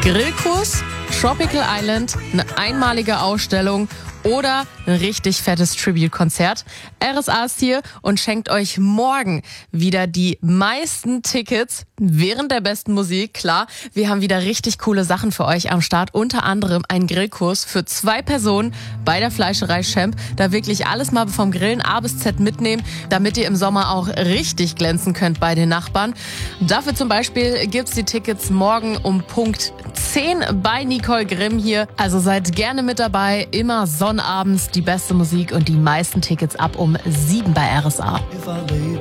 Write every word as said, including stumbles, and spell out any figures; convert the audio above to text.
Grillkurs, Tropical Island, eine einmalige Ausstellung oder ein richtig fettes Tribute-Konzert. R S A ist hier und schenkt euch morgen wieder die meisten Tickets während der besten Musik. Klar, wir haben wieder richtig coole Sachen für euch am Start. Unter anderem einen Grillkurs für zwei Personen bei der Fleischerei Schemp. Da wirklich alles mal vom Grillen A bis Z mitnehmen, damit ihr im Sommer auch richtig glänzen könnt bei den Nachbarn. Dafür zum Beispiel gibt's die Tickets morgen um Punkt zehn bei Nicole Grimm hier. Also seid gerne mit dabei. Immer sonnabends die beste Musik und die meisten Tickets ab um sieben bei R S A.